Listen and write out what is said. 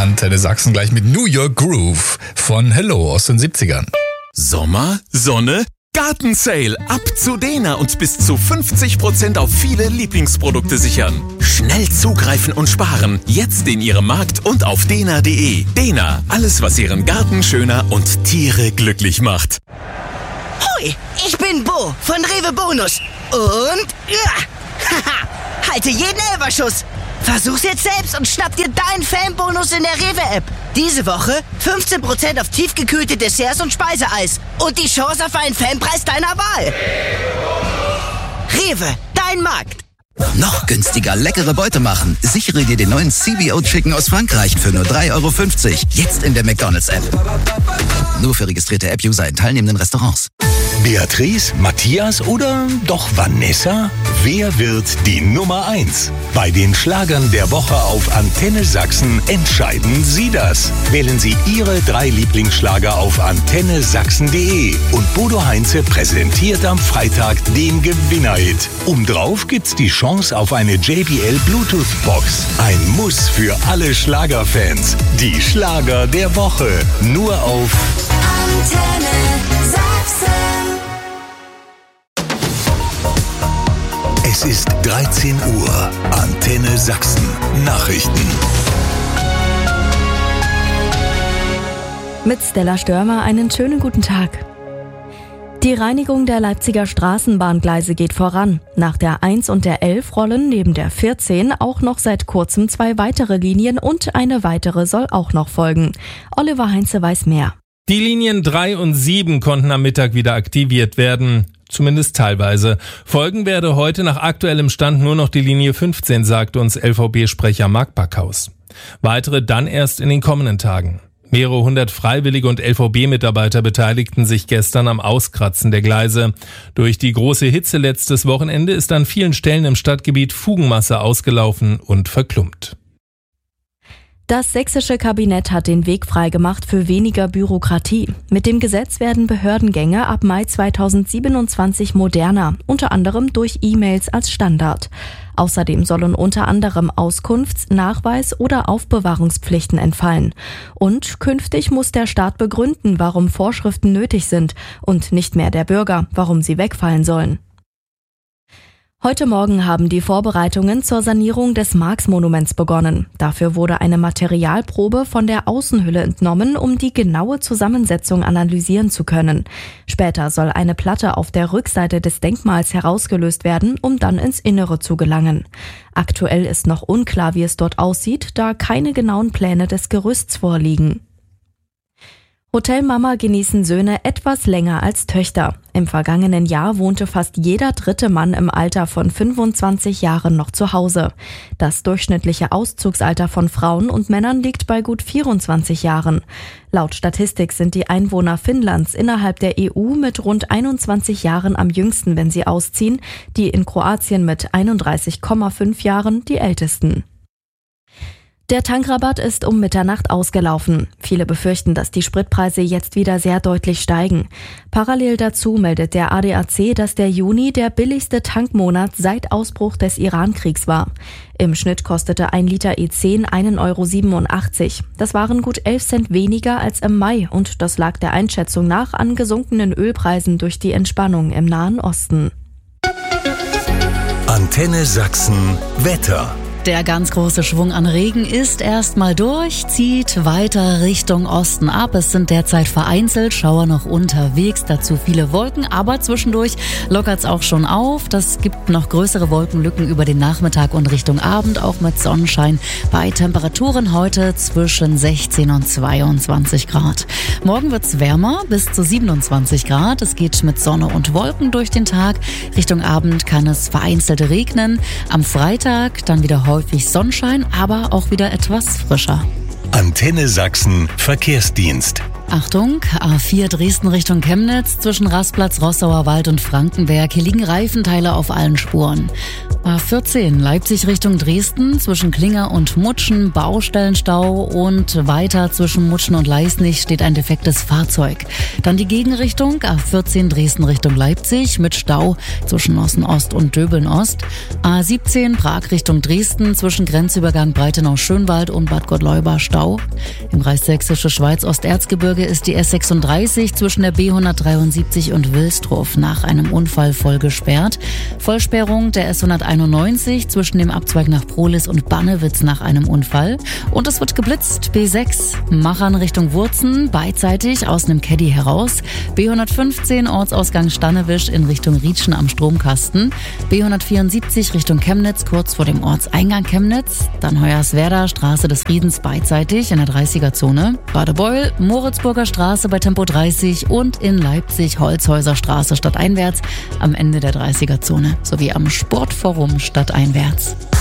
Antenne Sachsen gleich mit New York Groove von Hello aus den 70ern. Sommer, Sonne, Gartensale. Ab zu Dena und bis zu 50% auf viele Lieblingsprodukte sichern. Schnell zugreifen und sparen. Jetzt in Ihrem Markt und auf dena.de. Dena, alles was Ihren Garten schöner und Tiere glücklich macht. Hoi, ich bin Bo von Rewe Bonus. Und halte jeden Elferschuss. Versuch's jetzt selbst und schnapp dir deinen Fanbonus in der Rewe-App. Diese Woche 15% auf tiefgekühlte Desserts und Speiseeis. Und die Chance auf einen Fanpreis deiner Wahl. Rewe, dein Markt. Noch günstiger leckere Beute machen. Sichere dir den neuen CBO Chicken aus Frankreich für nur 3,50 €. Jetzt in der McDonald's-App. Nur für registrierte App-User in teilnehmenden Restaurants. Beatrice, Matthias oder doch Vanessa? Wer wird die Nummer 1? Bei den Schlagern der Woche auf Antenne Sachsen entscheiden Sie das. Wählen Sie Ihre 3 Lieblingsschlager auf antennesachsen.de und Bodo Heinze präsentiert am Freitag den Gewinner-Hit. Obendrauf gibt's die Chance auf eine JBL Bluetooth-Box. Ein Muss für alle Schlagerfans. Die Schlager der Woche. Nur auf Antenne Sachsen. Es ist 13 Uhr. Antenne Sachsen. Nachrichten. Mit Stella Störmer einen schönen guten Tag. Die Reinigung der Leipziger Straßenbahngleise geht voran. Nach der 1 und der 11 rollen neben der 14 auch noch seit kurzem 2 weitere Linien und eine weitere soll auch noch folgen. Oliver Heinze weiß mehr. Die Linien 3 und 7 konnten am Mittag wieder aktiviert werden. Zumindest teilweise. Folgen werde heute nach aktuellem Stand nur noch die Linie 15, sagt uns LVB-Sprecher Marc Backhaus. Weitere dann erst in den kommenden Tagen. Mehrere hundert Freiwillige und LVB-Mitarbeiter beteiligten sich gestern am Auskratzen der Gleise. Durch die große Hitze letztes Wochenende ist an vielen Stellen im Stadtgebiet Fugenmasse ausgelaufen und verklumpt. Das sächsische Kabinett hat den Weg freigemacht für weniger Bürokratie. Mit dem Gesetz werden Behördengänge ab Mai 2027 moderner, unter anderem durch E-Mails als Standard. Außerdem sollen unter anderem Auskunfts-, Nachweis- oder Aufbewahrungspflichten entfallen. Und künftig muss der Staat begründen, warum Vorschriften nötig sind und nicht mehr der Bürger, warum sie wegfallen sollen. Heute Morgen haben die Vorbereitungen zur Sanierung des Marx-Monuments begonnen. Dafür wurde eine Materialprobe von der Außenhülle entnommen, um die genaue Zusammensetzung analysieren zu können. Später soll eine Platte auf der Rückseite des Denkmals herausgelöst werden, um dann ins Innere zu gelangen. Aktuell ist noch unklar, wie es dort aussieht, da keine genauen Pläne des Gerüsts vorliegen. Hotelmama genießen Söhne etwas länger als Töchter. Im vergangenen Jahr wohnte fast jeder 3. Mann im Alter von 25 Jahren noch zu Hause. Das durchschnittliche Auszugsalter von Frauen und Männern liegt bei gut 24 Jahren. Laut Statistik sind die Einwohner Finnlands innerhalb der EU mit rund 21 Jahren am jüngsten, wenn sie ausziehen, die in Kroatien mit 31,5 Jahren die ältesten. Der Tankrabatt ist um Mitternacht ausgelaufen. Viele befürchten, dass die Spritpreise jetzt wieder sehr deutlich steigen. Parallel dazu meldet der ADAC, dass der Juni der billigste Tankmonat seit Ausbruch des Iran-Kriegs war. Im Schnitt kostete 1 Liter E10 1,87 €. Das waren gut 11 Cent weniger als im Mai und das lag der Einschätzung nach an gesunkenen Ölpreisen durch die Entspannung im Nahen Osten. Antenne Sachsen Wetter. Der ganz große Schwung an Regen ist erstmal durch, zieht weiter Richtung Osten ab. Es sind derzeit vereinzelt Schauer noch unterwegs, dazu viele Wolken, aber zwischendurch lockert's auch schon auf. Das gibt noch größere Wolkenlücken über den Nachmittag und Richtung Abend, auch mit Sonnenschein bei Temperaturen heute zwischen 16 und 22 Grad. Morgen wird's wärmer, bis zu 27 Grad. Es geht mit Sonne und Wolken durch den Tag. Richtung Abend kann es vereinzelt regnen. Am Freitag dann wieder häufig Sonnenschein, aber auch wieder etwas frischer. Antenne Sachsen Verkehrsdienst. Achtung, A4 Dresden Richtung Chemnitz zwischen Rastplatz, Rossauer Wald und Frankenberg. Hier liegen Reifenteile auf allen Spuren. A14 Leipzig Richtung Dresden zwischen Klinger und Mutschen Baustellenstau und weiter zwischen Mutschen und Leisnig steht ein defektes Fahrzeug. Dann die Gegenrichtung A14 Dresden Richtung Leipzig mit Stau zwischen Nossen Ost und Döbeln Ost. A17 Prag Richtung Dresden zwischen Grenzübergang Breitenau-Schönwald und Bad Gottleuba Stau. Im Reichssächsische Schweiz-Osterzgebirge ist die S36 zwischen der B173 und Wilsdruff nach einem Unfall voll gesperrt. Vollsperrung der S191 zwischen dem Abzweig nach Prohlis und Bannewitz nach einem Unfall. Und es wird geblitzt. B6 Machern Richtung Wurzen, beidseitig aus einem Caddy heraus. B115 Ortsausgang Stannewisch in Richtung Rietschen am Stromkasten. B174 Richtung Chemnitz, kurz vor dem Ortseingang Chemnitz. Dann Hoyerswerda, Straße des Friedens, beidseitig in der 30er-Zone. Badebeul, Moritzburger Straße bei Tempo 30 und in Leipzig Holzhäuser Straße stadteinwärts am Ende der 30er-Zone sowie am Sportforum stadteinwärts.